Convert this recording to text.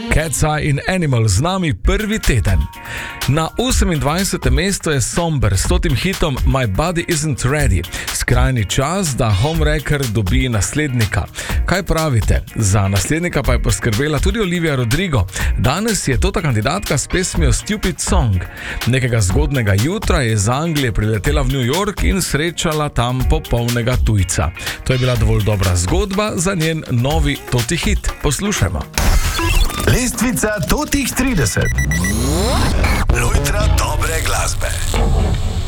Cat's Eye in Animal, z nami prvi teden. Na 28. mestu je Somber s totim hitom My Body Isn't Ready. Skrajni čas, da Homewrecker dobi naslednika. Kaj pravite? Za naslednika pa je poskrbela tudi Olivia Rodrigo. Danes je tota kandidatka s pesmijo Stupid Song. Nekega zgodnega jutra je iz Anglije priletela v New York in srečala tam popolnega tujca. To je bila dovolj dobra zgodba za njen novi toti hit. Poslušajmo. Lestvica totih 30. Lojtra dobre glasbe.